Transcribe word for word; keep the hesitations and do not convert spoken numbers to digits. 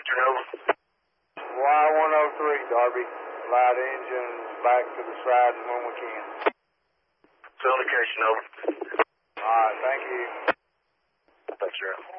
Western, over. Y one oh three, Darby. Light engines back to the siding when we can. Still indication, over. All right, thank you. Thanks, sir.